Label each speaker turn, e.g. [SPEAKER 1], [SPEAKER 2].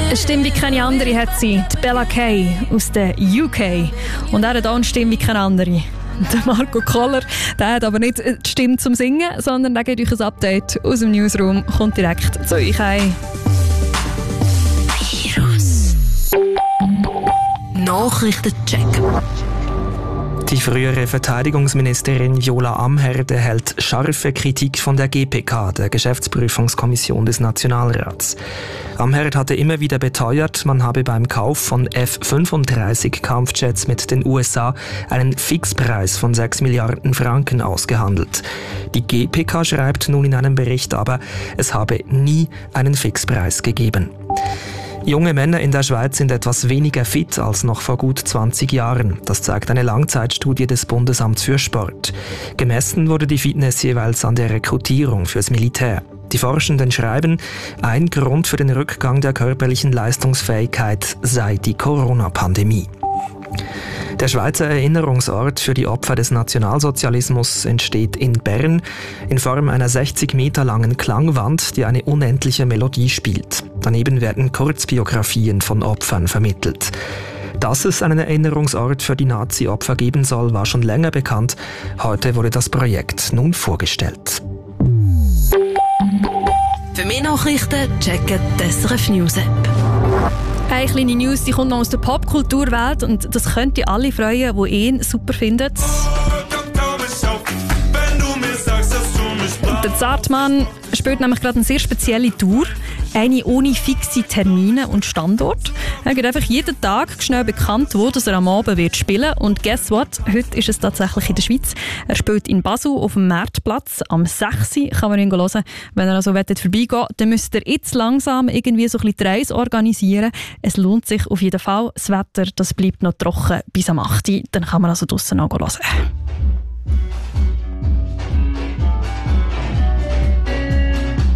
[SPEAKER 1] Eine Stimme wie keine andere hat sie, die Bella Kay aus der UK. Und er hat auch eine Stimme wie keine andere. Der Marco Koller, der hat aber nicht die Stimme zum Singen, sondern der gibt euch ein Update aus dem Newsroom, kommt direkt zu euch heim.
[SPEAKER 2] Virus. Nachrichtencheck.
[SPEAKER 3] Die frühere Verteidigungsministerin Viola Amherd erhält scharfe Kritik von der GPK, der Geschäftsprüfungskommission des Nationalrats. Amherd hatte immer wieder beteuert, man habe beim Kauf von F-35 Kampfjets mit den USA einen Fixpreis von 6 Milliarden Franken ausgehandelt. Die GPK schreibt nun in einem Bericht aber, es habe nie einen Fixpreis gegeben. Junge Männer in der Schweiz sind etwas weniger fit als noch vor gut 20 Jahren. Das zeigt eine Langzeitstudie des Bundesamts für Sport. Gemessen wurde die Fitness jeweils an der Rekrutierung fürs Militär. Die Forschenden schreiben, ein Grund für den Rückgang der körperlichen Leistungsfähigkeit sei die Corona-Pandemie. Der Schweizer Erinnerungsort für die Opfer des Nationalsozialismus entsteht in Bern in Form einer 60 Meter langen Klangwand, die eine unendliche Melodie spielt. Daneben werden Kurzbiografien von Opfern vermittelt. Dass es einen Erinnerungsort für die Nazi-Opfer geben soll, war schon länger bekannt. Heute wurde das Projekt nun vorgestellt.
[SPEAKER 2] Für mehr Nachrichten checken die SRF News App.
[SPEAKER 1] Eine kleine News, die kommt noch aus der Popkulturwelt und das könnte alle freuen, die ihn super finden. Der Zartmann spielt nämlich gerade eine sehr spezielle Tour. Eine ohne fixe Termine und Standort. Er gibt einfach jeden Tag schnell bekannt, wo er am Abend wird spielen. Und guess what? Heute ist es tatsächlich in der Schweiz. Er spielt in Basel auf dem Marktplatz. Am 6. kann man ihn hören. Wenn er also vorbeigehen will, dann müsst ihr jetzt langsam irgendwie so ein bisschen die Reise organisieren. Es lohnt sich auf jeden Fall. Das Wetter, das bleibt noch trocken bis am 8. Dann kann man also draussen noch hören.